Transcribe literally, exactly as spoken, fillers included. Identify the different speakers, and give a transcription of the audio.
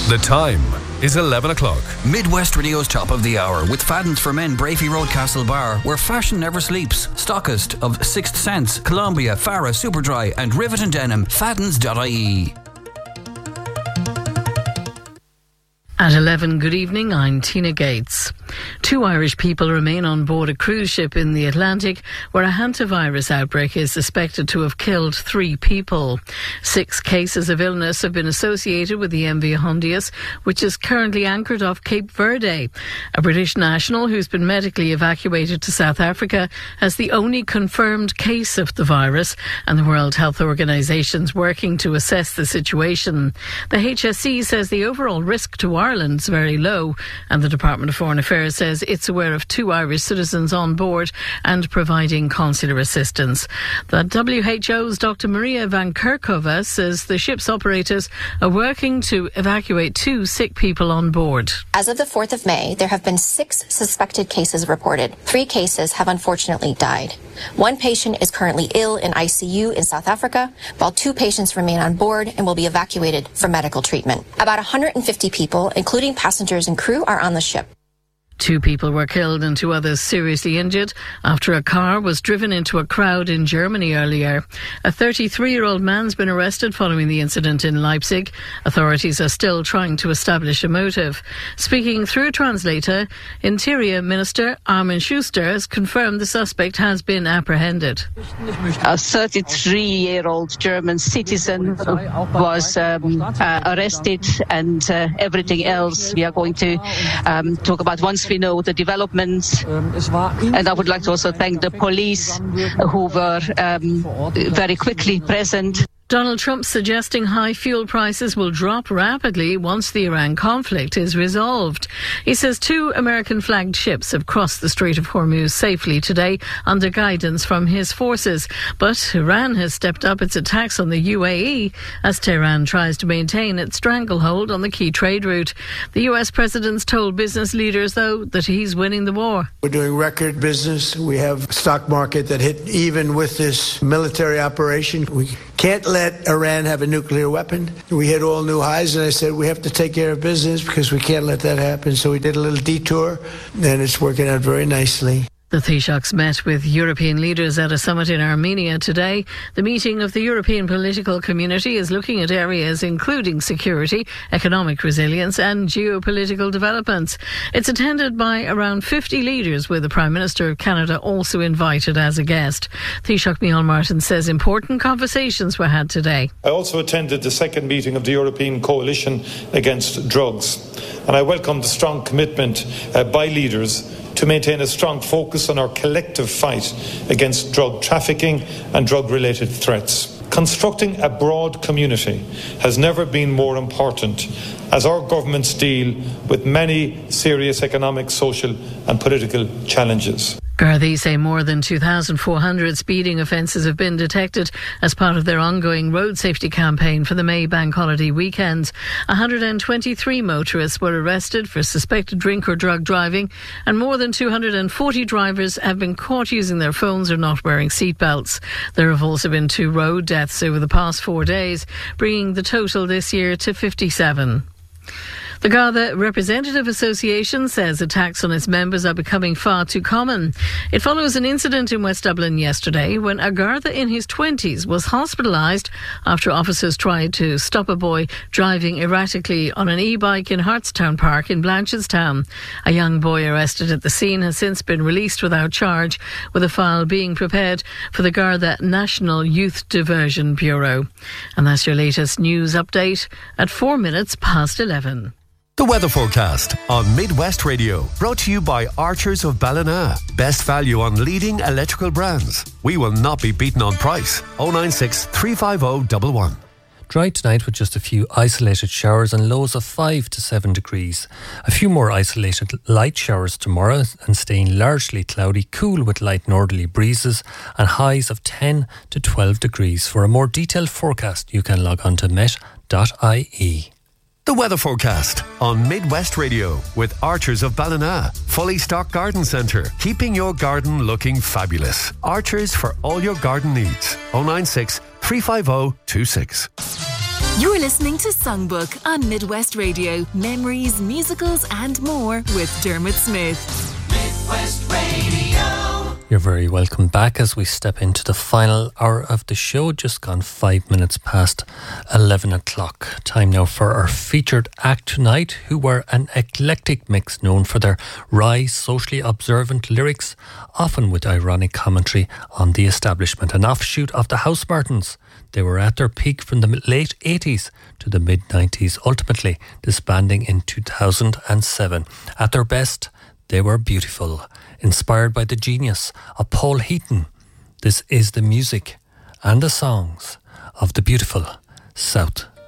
Speaker 1: The time is eleven o'clock.
Speaker 2: Midwest Radio's Top of the Hour with Faddens for Men, Brafey Road, Castle Bar, where fashion never sleeps. Stockist of Sixth Sense, Columbia, Farah, Superdry and Rivet and Denim. Faddens dot I E.
Speaker 3: At eleven, good evening, I'm Tina Gates. Two Irish people remain on board a cruise ship in the Atlantic where a hantavirus outbreak is suspected to have killed three people. Six cases of illness have been associated with the M V Hondius, which is currently anchored off Cape Verde. A British national who's been medically evacuated to South Africa has the only confirmed case of the virus, and the World Health Organization's working to assess the situation. The H S C says the overall risk to Ireland Ireland's very low, and the Department of Foreign Affairs says it's aware of two Irish citizens on board and providing consular assistance. The W H O's Doctor Maria Van Kerkhove says the ship's operators are working to evacuate two sick people on board.
Speaker 4: As of the fourth of May, there have been six suspected cases reported. Three cases have unfortunately died. One patient is currently ill in I C U in South Africa, while two patients remain on board and will be evacuated for medical treatment. About one hundred fifty people, including passengers and crew, are on the ship.
Speaker 3: Two people were killed and two others seriously injured after a car was driven into a crowd in Germany earlier. A thirty-three-year-old man's been arrested following the incident in Leipzig. Authorities are still trying to establish a motive. Speaking through a translator, Interior Minister Armin Schuster has confirmed the suspect has been apprehended.
Speaker 5: A thirty-three-year-old German citizen was um, uh, arrested, and uh, everything else we are going to um, talk about once we know the developments. And I would like to also thank the police who were um, very quickly present.
Speaker 3: Donald Trump suggesting high fuel prices will drop rapidly once the Iran conflict is resolved. He says two American-flagged ships have crossed the Strait of Hormuz safely today under guidance from his forces. But Iran has stepped up its attacks on the U A E as Tehran tries to maintain its stranglehold on the key trade route. The U S president's told business leaders, though, that he's winning the war.
Speaker 6: We're doing record business. We have a stock market that hit even with this military operation. We can't let Iran have a nuclear weapon. We hit all new highs, and I said we have to take care of business because we can't let that happen. So we did a little detour, and it's working out very nicely.
Speaker 3: The Taoiseachs met with European leaders at a summit in Armenia today. The meeting of the European political community is looking at areas including security, economic resilience and geopolitical developments. It's attended by around fifty leaders, with the Prime Minister of Canada also invited as a guest. Taoiseach Micheál Martin says important conversations were had today.
Speaker 7: I also attended the second meeting of the European Coalition Against Drugs, and I welcome the strong commitment uh, by leaders to maintain a strong focus on our collective fight against drug trafficking and drug-related threats. Constructing a broad community has never been more important as our governments deal with many serious economic, social and political challenges.
Speaker 3: Gardaí say more than two thousand four hundred speeding offences have been detected as part of their ongoing road safety campaign for the May bank holiday weekend. one hundred twenty-three motorists were arrested for suspected drink or drug driving, and more than two hundred forty drivers have been caught using their phones or not wearing seatbelts. There have also been two road deaths over the past four days, bringing the total this year to fifty-seven. The Garda Representative Association says attacks on its members are becoming far too common. It follows an incident in West Dublin yesterday when a Garda in his twenties was hospitalised after officers tried to stop a boy driving erratically on an e-bike in Hartstown Park in Blanchardstown. A young boy arrested at the scene has since been released without charge, with a file being prepared for the Garda National Youth Diversion Bureau. And that's your latest news update at four minutes past eleven.
Speaker 1: The weather forecast on Midwest Radio, brought to you by Archers of Ballina. Best value on leading electrical brands. We will not be beaten on price. oh nine six, three five oh, one one.
Speaker 8: Dry tonight with just a few isolated showers and lows of five to seven degrees. A few more isolated light showers tomorrow and staying largely cloudy, cool with light northerly breezes and highs of ten to twelve degrees. For a more detailed forecast, you can log on to met dot I E.
Speaker 1: The weather forecast on Midwest Radio with Archers of Ballina. Fully stocked garden centre, keeping your garden looking fabulous. Archers for all your garden needs. oh nine six, three five oh, two six.
Speaker 9: You're listening to Songbook on Midwest Radio. Memories, musicals and more with Dermot Smith.
Speaker 10: Midwest Radio.
Speaker 8: You're very welcome back as we step into the final hour of the show. Just gone five minutes past eleven o'clock. Time now for our featured act tonight, who were an eclectic mix known for their wry, socially observant lyrics, often with ironic commentary on the establishment. An offshoot of the Housemartins. They were at their peak from the late eighties to the mid nineties, ultimately disbanding in two thousand seven. At their best, they were beautiful, inspired by the genius of Paul Heaton. This is the music and the songs of the beautiful South